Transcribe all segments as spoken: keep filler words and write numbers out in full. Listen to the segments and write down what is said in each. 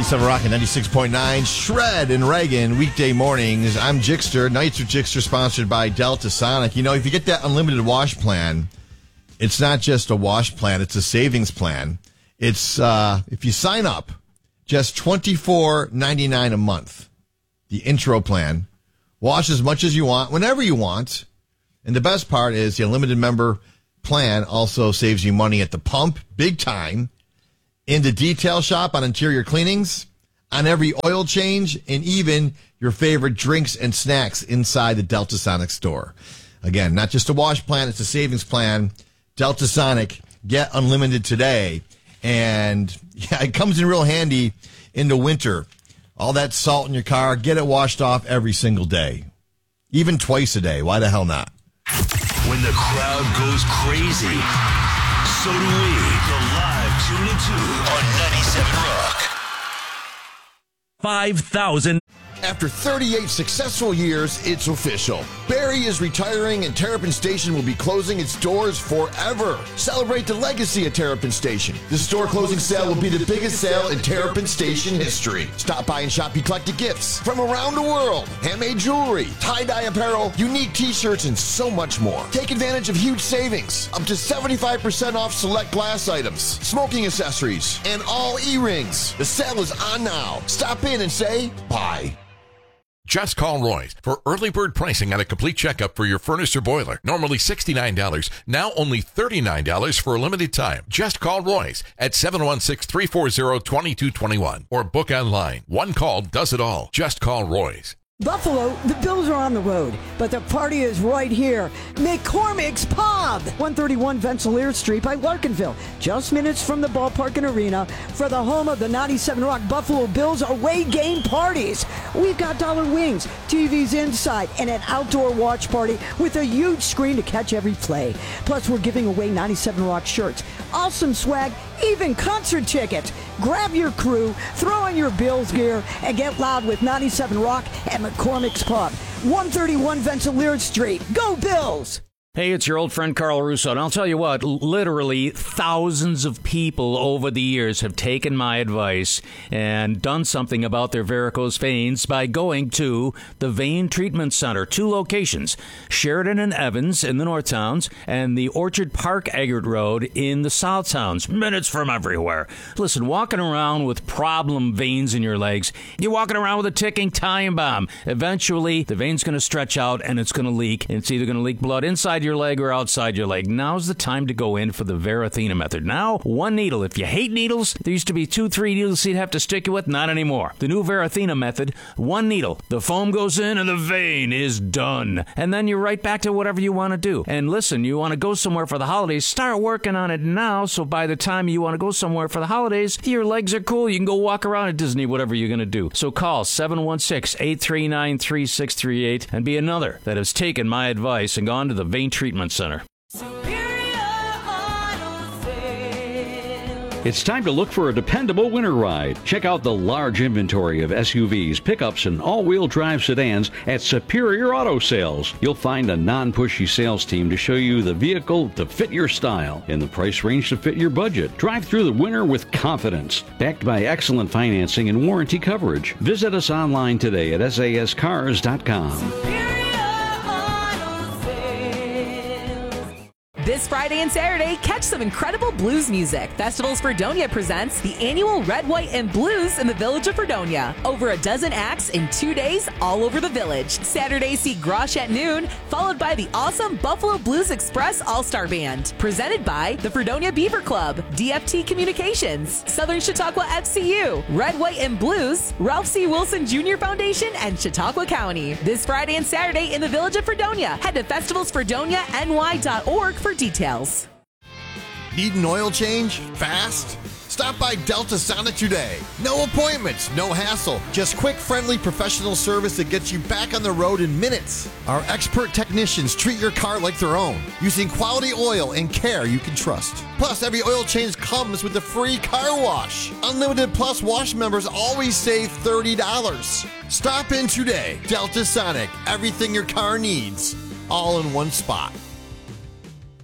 ninety-seven Rock and ninety-six point nine. Shred and Reagan, weekday mornings. I'm Jixter. Nights with Jixter, sponsored by Delta Sonic. You know, if you get that unlimited wash plan, it's not just a wash plan, it's a savings plan. It's, uh, if you sign up, just twenty-four ninety-nine a month. The intro plan. Wash as much as you want, whenever you want. And the best part is the unlimited member plan also saves you money at the pump, big time, in the detail shop on interior cleanings, on every oil change, and even your favorite drinks and snacks inside the Delta Sonic store. Again, not just a wash plan, it's a savings plan. Delta Sonic, get unlimited today. And yeah, it comes in real handy in the winter. All that salt in your car, get it washed off every single day. Even twice a day. Why the hell not? When the crowd goes crazy, so do we. The live Tune into on ninety-seven Rock. five thousand. After thirty-eight successful years, it's official. Barry is retiring and Terrapin Station will be closing its doors forever. Celebrate the legacy of Terrapin Station. The store closing sale will be the biggest sale in Terrapin Station history. Stop by and shop eclectic gifts from around the world. Handmade jewelry, tie-dye apparel, unique t-shirts, and so much more. Take advantage of huge savings. Up to seventy-five percent off select glass items, smoking accessories, and all e-rings. The sale is on now. Stop in and say bye. Just call Roy's for early bird pricing on a complete checkup for your furnace or boiler. Normally sixty-nine dollars, now only thirty-nine dollars for a limited time. Just call Roy's at seven one six, three four zero, two two two one or book online. One call does it all. Just call Roy's. Buffalo, the Bills are on the road, but the party is right here. McCormick's Pub, one thirty-one Rensselaer Street by Larkinville, just minutes from the ballpark and arena for the home of the ninety-seven Rock Buffalo Bills away game parties. We've got dollar wings, T Vs inside, and an outdoor watch party with a huge screen to catch every play. Plus, we're giving away ninety-seven Rock shirts, awesome swag, even concert tickets. Grab your crew, throw on your Bills gear, and get loud with ninety-seven Rock at McCormick's Pub, one thirty-one Rensselaer Street. Go Bills! Hey, it's your old friend Carl Russo, and I'll tell you what, literally thousands of people over the years have taken my advice and done something about their varicose veins by going to the Vein Treatment Center. Two locations, Sheridan and Evans in the North Towns and the Orchard Park Eggert Road in the South Towns, minutes from everywhere. Listen, walking around with problem veins in your legs, you're walking around with a ticking time bomb. Eventually, the vein's going to stretch out and it's going to leak. It's either going to leak blood inside your leg or outside your leg. Now's the time to go in for the Verathena method. Now, one needle. If you hate needles, there used to be two, three needles you'd have to stick you with. Not anymore. The new Verathena method, one needle. The foam goes in and the vein is done. And then you're right back to whatever you want to do. And listen, you want to go somewhere for the holidays, start working on it now, so by the time you want to go somewhere for the holidays, your legs are cool. You can go walk around at Disney, whatever you're going to do. So call seven one six, eight three nine, three six three eight and be another that has taken my advice and gone to the Vein Treatment Center. It's time to look for a dependable winter ride. Check out the large inventory of S U Vs, pickups, and all-wheel drive sedans at Superior Auto Sales. You'll find a non-pushy sales team to show you the vehicle to fit your style in the price range to fit your budget. Drive through the winter with confidence. Backed by excellent financing and warranty coverage. Visit us online today at S A S cars dot com. This Friday and Saturday, catch some incredible blues music. Festivals Fredonia presents the annual Red, White, and Blues in the Village of Fredonia. Over a dozen acts in two days all over the village. Saturday, see Grosh at noon, followed by the awesome Buffalo Blues Express All-Star Band. Presented by the Fredonia Beaver Club, D F T Communications, Southern Chautauqua F C U, Red, White, and Blues, Ralph C. Wilson Junior Foundation, and Chautauqua County. This Friday and Saturday in the Village of Fredonia. Head to festivals fredonia N Y dot org for details. Need an oil change? Fast? Stop by Delta Sonic today. No appointments, no hassle. Just quick, friendly, professional service that gets you back on the road in minutes. Our expert technicians treat your car like their own, using quality oil and care you can trust. Plus, every oil change comes with a free car wash. Unlimited Plus Wash members always save thirty dollars. Stop in today. Delta Sonic, everything your car needs, all in one spot.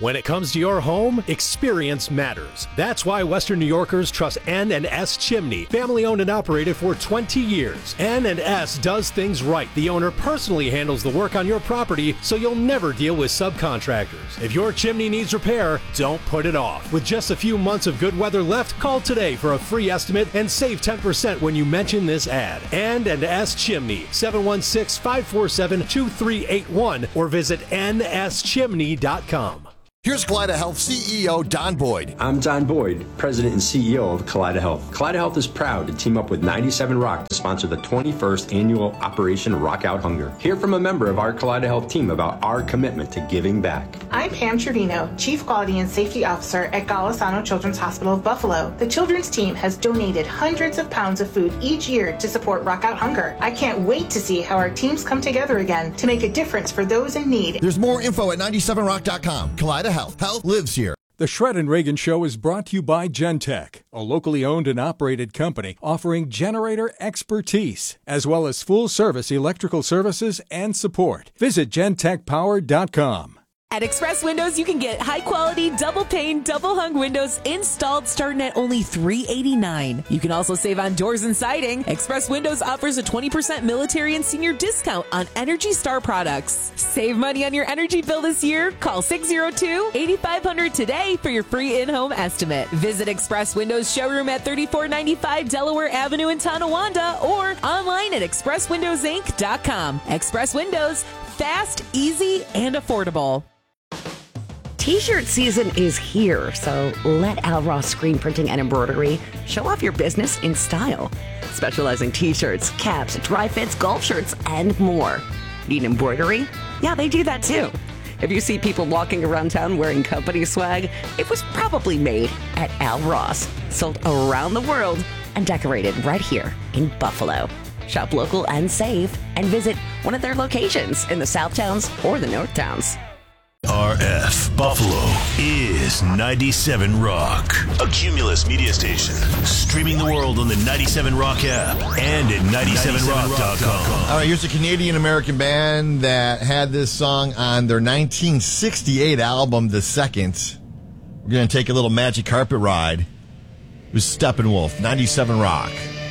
When it comes to your home, experience matters. That's why Western New Yorkers trust N and S Chimney, family owned and operated for twenty years. N and S does things right. The owner personally handles the work on your property, so you'll never deal with subcontractors. If your chimney needs repair, don't put it off. With just a few months of good weather left, call today for a free estimate and save ten percent when you mention this ad. N and S Chimney, seven one six, five four seven, two three eight one, or visit N S chimney dot com. Here's Kaleida Health C E O Don Boyd. I'm Don Boyd, President and C E O of Kaleida Health. Kaleida Health is proud to team up with ninety-seven Rock to sponsor the twenty-first annual Operation Rock Out Hunger. Hear from a member of our Kaleida Health team about our commitment to giving back. I'm Pam Trevino, Chief Quality and Safety Officer at Golisano Children's Hospital of Buffalo. The children's team has donated hundreds of pounds of food each year to support Rock Out Hunger. I can't wait to see how our teams come together again to make a difference for those in need. There's more info at ninety-seven rock dot com. Kaleida Health. Health lives here. The Shred and Reagan Show is brought to you by Gentech, a locally owned and operated company offering generator expertise, as well as full-service electrical services and support. Visit gentech power dot com. At Express Windows, you can get high-quality, double-pane, double-hung windows installed starting at only three hundred eighty-nine dollars. You can also save on doors and siding. Express Windows offers a twenty percent military and senior discount on Energy Star products. Save money on your energy bill this year. Call six oh two, eight five zero zero today for your free in-home estimate. Visit Express Windows showroom at thirty-four ninety-five Delaware Avenue in Tonawanda or online at express windows inc dot com. Express Windows, fast, easy, and affordable. T-shirt season is here, so let Al Ross Screen Printing and Embroidery show off your business in style. Specializing T-shirts, caps, dry fits, golf shirts, and more. Need embroidery? Yeah, they do that too. If you see people walking around town wearing company swag, it was probably made at Al Ross. Sold around the world and decorated right here in Buffalo. Shop local and save, and visit one of their locations in the South Towns or the North Towns. R F Buffalo is ninety-seven Rock, a Cumulus media station, streaming the world on the ninety-seven Rock app and at ninety-seven rock dot com. All right, here's a Canadian-American band that had this song on their nineteen sixty-eight album, The Second. We're going to take a little magic carpet ride with Steppenwolf, ninety-seven Rock.